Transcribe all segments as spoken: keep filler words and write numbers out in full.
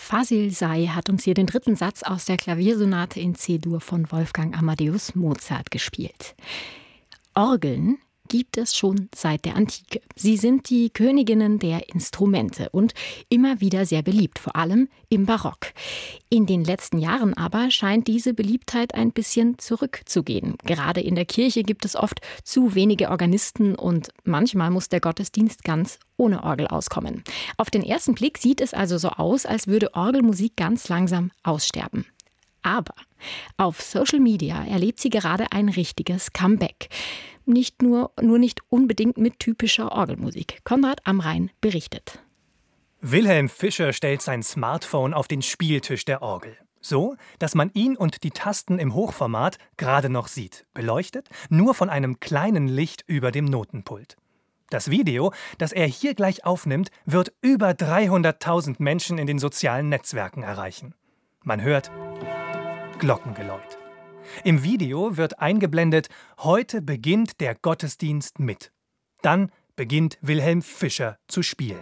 Fasil Say hat uns hier den dritten Satz aus der Klaviersonate in C-Dur von Wolfgang Amadeus Mozart gespielt. Orgeln gibt es schon seit der Antike. Sie sind die Königinnen der Instrumente und immer wieder sehr beliebt, vor allem im Barock. In den letzten Jahren aber scheint diese Beliebtheit ein bisschen zurückzugehen. Gerade in der Kirche gibt es oft zu wenige Organisten und manchmal muss der Gottesdienst ganz ohne Orgel auskommen. Auf den ersten Blick sieht es also so aus, als würde Orgelmusik ganz langsam aussterben. Aber auf Social Media erlebt sie gerade ein richtiges Comeback. Nicht nur, nur nicht unbedingt mit typischer Orgelmusik. Konrad Amrein berichtet. Wilhelm Fischer stellt sein Smartphone auf den Spieltisch der Orgel. So, dass man ihn und die Tasten im Hochformat gerade noch sieht. Beleuchtet nur von einem kleinen Licht über dem Notenpult. Das Video, das er hier gleich aufnimmt, wird über dreihunderttausend Menschen in den sozialen Netzwerken erreichen. Man hört Glockengeläut. Im Video wird eingeblendet, heute beginnt der Gottesdienst mit. Dann beginnt Wilhelm Fischer zu spielen.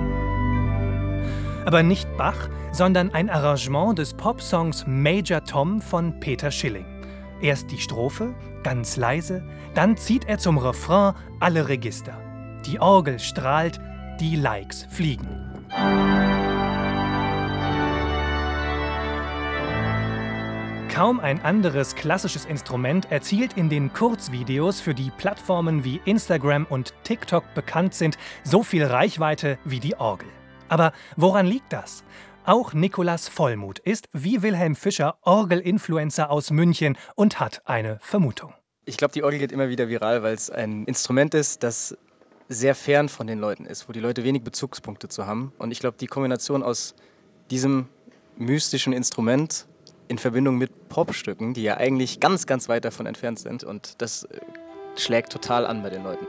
Aber nicht Bach, sondern ein Arrangement des Popsongs Major Tom von Peter Schilling. Erst die Strophe, ganz leise, dann zieht er zum Refrain alle Register. Die Orgel strahlt, die Likes fliegen. Kaum ein anderes klassisches Instrument erzielt in den Kurzvideos, für die Plattformen wie Instagram und TikTok bekannt sind, so viel Reichweite wie die Orgel. Aber woran liegt das? Auch Nikolaus Vollmuth ist, wie Wilhelm Fischer, Orgel-Influencer aus München und hat eine Vermutung. Ich glaube, die Orgel geht immer wieder viral, weil es ein Instrument ist, das sehr fern von den Leuten ist, wo die Leute wenig Bezugspunkte zu haben. Und ich glaube, die Kombination aus diesem mystischen Instrument in Verbindung mit Popstücken, die ja eigentlich ganz, ganz weit davon entfernt sind. Und das schlägt total an bei den Leuten.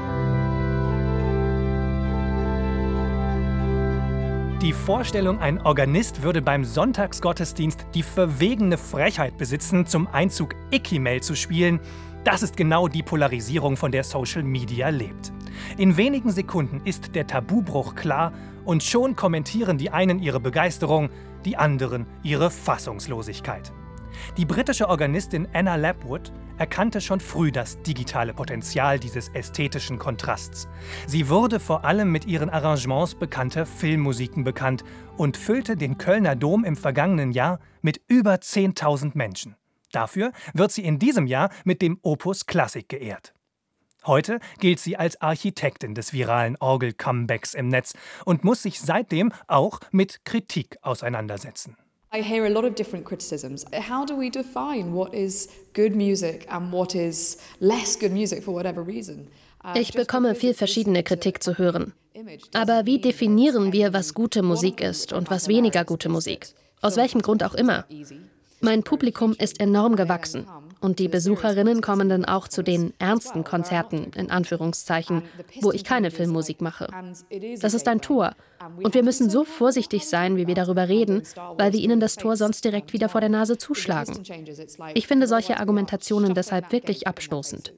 Die Vorstellung, ein Organist würde beim Sonntagsgottesdienst die verwegene Frechheit besitzen, zum Einzug Icky-Mail zu spielen, das ist genau die Polarisierung, von der Social Media lebt. In wenigen Sekunden ist der Tabubruch klar und schon kommentieren die einen ihre Begeisterung, die anderen ihre Fassungslosigkeit. Die britische Organistin Anna Lapwood erkannte schon früh das digitale Potenzial dieses ästhetischen Kontrasts. Sie wurde vor allem mit ihren Arrangements bekannter Filmmusiken bekannt und füllte den Kölner Dom im vergangenen Jahr mit über zehntausend Menschen. Dafür wird sie in diesem Jahr mit dem Opus Klassik geehrt. Heute gilt sie als Architektin des viralen Orgel-Comebacks im Netz und muss sich seitdem auch mit Kritik auseinandersetzen. I hear a lot of different criticisms. How do we define what is good music and what is less good music for whatever reason? Ich bekomme viel verschiedene Kritik zu hören. Aber wie definieren wir, was gute Musik ist und was weniger gute Musik? Aus welchem Grund auch immer. Mein Publikum ist enorm gewachsen und die Besucherinnen kommen dann auch zu den ernsten Konzerten, in Anführungszeichen, wo ich keine Filmmusik mache. Das ist ein Tor und wir müssen so vorsichtig sein, wie wir darüber reden, weil wir ihnen das Tor sonst direkt wieder vor der Nase zuschlagen. Ich finde solche Argumentationen deshalb wirklich abstoßend.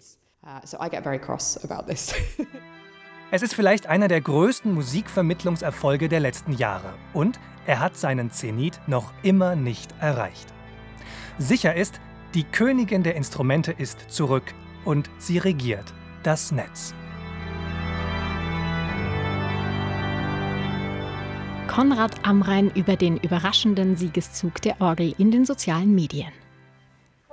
Es ist vielleicht einer der größten Musikvermittlungserfolge der letzten Jahre und er hat seinen Zenit noch immer nicht erreicht. Sicher ist, die Königin der Instrumente ist zurück und sie regiert das Netz. Konrad Amrein über den überraschenden Siegeszug der Orgel in den sozialen Medien.